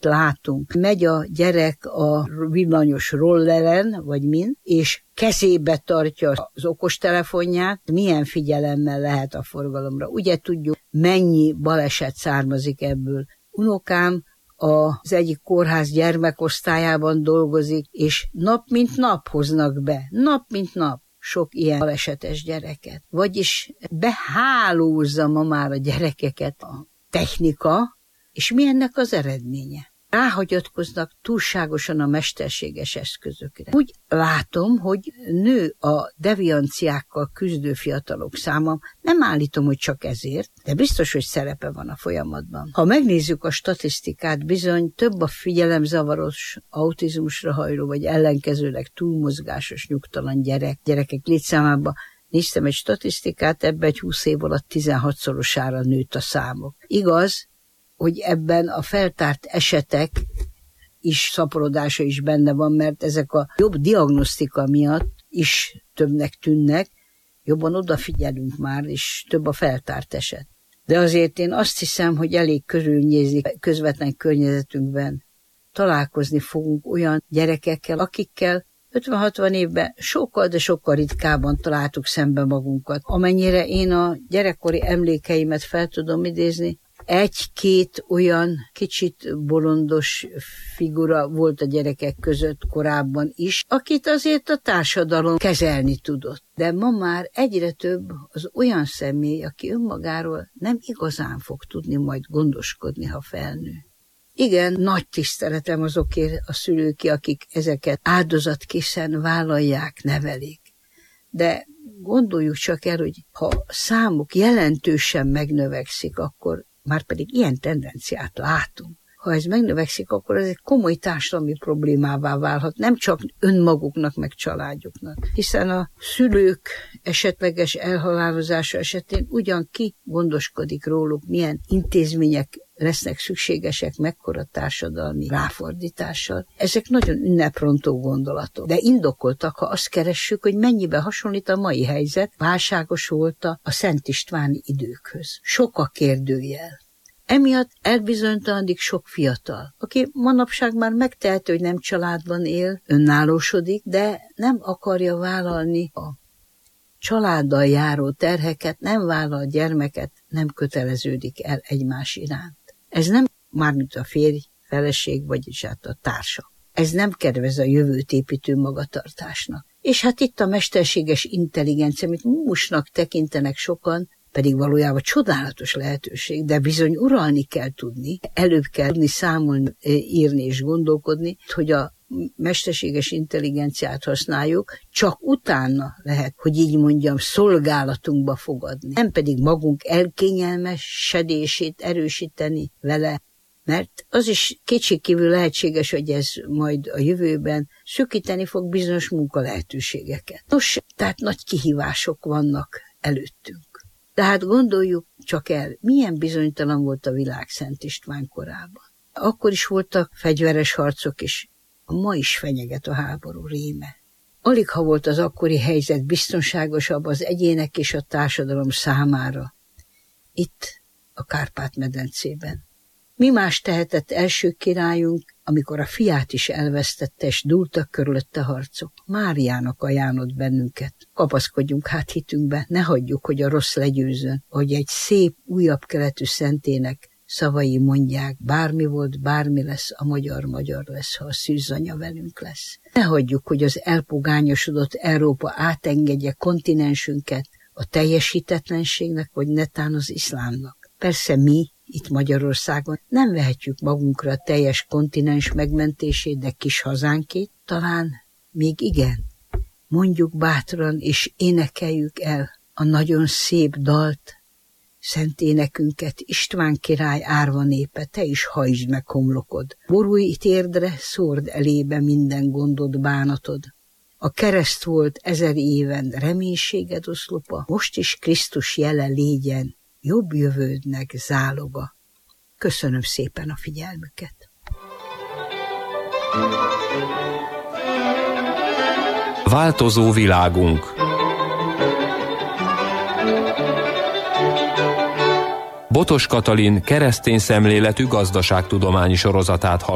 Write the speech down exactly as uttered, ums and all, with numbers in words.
látunk. Megy a gyerek a villanyos rolleren, vagy min, és kezébe tartja az okostelefonját, milyen figyelemmel lehet a forgalomra. Ugye tudjuk, mennyi baleset származik ebből. Unokám az egyik kórház gyermekosztályában dolgozik, és nap mint nap hoznak be, nap mint nap sok ilyen balesetes gyereket. Vagyis behálózza ma már a gyerekeket a technika, és mi ennek az eredménye? Ráhagyatkoznak túlságosan a mesterséges eszközökre. Úgy látom, hogy nő a devianciákkal küzdő fiatalok száma. Nem állítom, hogy csak ezért, de biztos, hogy szerepe van a folyamatban. Ha megnézzük a statisztikát, bizony több a figyelemzavaros, autizmusra hajló, vagy ellenkezőleg túlmozgásos, nyugtalan gyerek, gyerekek létszámában. Néztem egy statisztikát, ebben egy húsz év alatt tizenhatszorosára nőtt a számok. Igaz, hogy ebben a feltárt esetek is szaporodása is benne van, mert ezek a jobb diagnosztika miatt is többnek tűnnek, jobban odafigyelünk már, és több a feltárt eset. De azért én azt hiszem, hogy elég körülnézni közvetlen környezetünkben találkozni fogunk olyan gyerekekkel, akikkel ötven-hatvan évben sokkal, de sokkal ritkábban találtuk szembe magunkat. Amennyire én a gyerekkori emlékeimet fel tudom idézni, egy-két olyan kicsit bolondos figura volt a gyerekek között korábban is, akit azért a társadalom kezelni tudott. De ma már egyre több az olyan személy, aki önmagáról nem igazán fog tudni majd gondoskodni, ha felnő. Igen, nagy tiszteletem azokért a szülők, akik ezeket áldozatkészen vállalják, nevelik. De gondoljuk csak el, hogy ha számuk jelentősen megnövekszik, akkor már pedig ilyen tendenciát látunk. Ha ez megnövekszik, akkor ez egy komoly társadalmi problémává válhat, nem csak önmaguknak, meg családjuknak. Hiszen a szülők esetleges elhalálozása esetén ugyan ki gondoskodik róluk, milyen intézmények lesznek szükségesek, mekkora társadalmi ráfordítással. Ezek nagyon ünneprontó gondolatok, de indokoltak, ha azt keressük, hogy mennyiben hasonlít a mai helyzet, válságos volt a Szent Istváni időkhöz. Sok a kérdőjel. Emiatt elbizonytalanodik sok fiatal, aki manapság már megtehető, hogy nem családban él, önállósodik, de nem akarja vállalni a családdal járó terheket, nem vállal gyermeket, nem köteleződik el egymás iránt. Ez nem mármint a férj, feleség, vagyis hát a társa. Ez nem kedvez a jövőt építő magatartásnak. És hát itt a mesterséges intelligencia, amit mumusnak tekintenek sokan, pedig valójában csodálatos lehetőség, de bizony uralni kell tudni, előbb kell tudni számolni, írni és gondolkodni, hogy a mesterséges intelligenciát használjuk, csak utána lehet, hogy így mondjam, szolgálatunkba fogadni. Nem pedig magunk elkényelmesedését erősíteni vele, mert az is kétségkívül lehetséges, hogy ez majd a jövőben szűkíteni fog bizonyos munkalehetőségeket. Nos, tehát nagy kihívások vannak előttünk. Tehát gondoljuk csak el, milyen bizonytalan volt a világ Szent István korában. Akkor is voltak fegyveres harcok, és ma is fenyeget a háború réme. Alig ha volt az akkori helyzet biztonságosabb az egyének és a társadalom számára. Itt, a Kárpát-medencében. Mi más tehetett első királyunk, amikor a fiát is elvesztette, és dúltak körülötte harcok? Máriának ajánlott bennünket. Kapaszkodjunk hát hitünkbe, ne hagyjuk, hogy a rossz legyőzön, hogy egy szép, újabb keletű szentének szavai mondják, bármi volt, bármi lesz, a magyar magyar lesz, ha a szűzanya velünk lesz. Ne hagyjuk, hogy az elpogányosodott Európa átengedje kontinensünket a teljesítetlenségnek, vagy netán az iszlámnak. Persze mi, itt Magyarországon nem vehetjük magunkra a teljes kontinens megmentését, de kis hazánkét talán még igen. Mondjuk bátran és énekeljük el a nagyon szép dalt, szent énekünket, István király árva népe, te is hajtsd meg homlokod. Borulj térdre, szórd elébe minden gondod, bánatod. A kereszt volt ezer éven reménységed oszlopa, most is Krisztus jele légyen, jobb jövődnek záloga. Köszönöm szépen a figyelmüket. Változó világunk. Botos Katalin keresztény szemléletű gazdaságtudományi sorozatát hallották.